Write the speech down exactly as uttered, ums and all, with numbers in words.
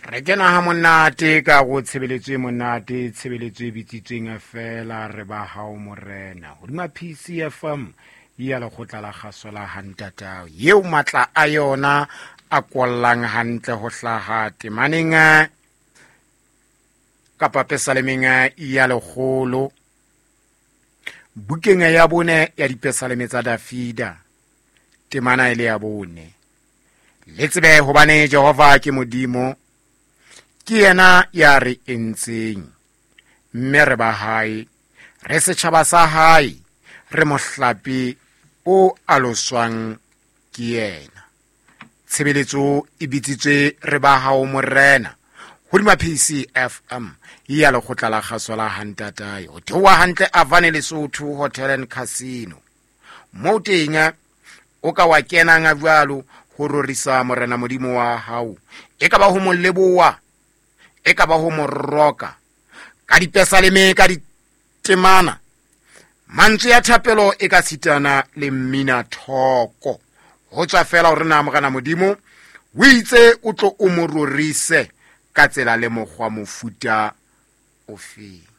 Re kena ha monate ka go tshebeletso monate tshebeletso e bitsitsweng fela re ba hao morena hodima P C F M ya le khotla la kgasola hantata yeo matla a yona a kwallang hantle ho hlaha temaneng kapa pesalemeng ya lekgolo bukeng ya bone ya dipesaleme tsa Dafida temana ile ya bone le tsebe hobane Jehova ke modimo ke yena ya re entseng mme re ba hae re setjhaba sa hae re mohlapi o aloswang ke yena tshebeletso e bitsitswe re ba hao morena hodima P C F M ya le khotla la kgasola hantata yo thewa hantle Avane Lesotho Hotel and Casino mo teng o ka wa kena nga bjalo ho rorisa morena modimo wa hao e ka ba ho molleboa e ka ba ho morroka ka dipesaleme ka ditemana mantswe ya thapelo e ka sitana le mmina thoko ho tswa fela hore na mogana modimo o itse o tlo o mororise ka tsela le mogwa mofuta ofe.